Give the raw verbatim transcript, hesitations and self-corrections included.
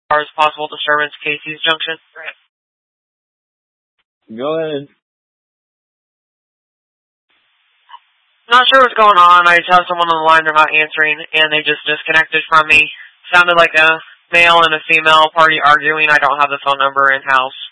far as possible disturbance, Casey's Junction. Go ahead. Not sure what's going on. I just have someone on the line, they're not answering, and they just disconnected from me. Sounded like a male and a female party arguing. I don't have the phone number in-house.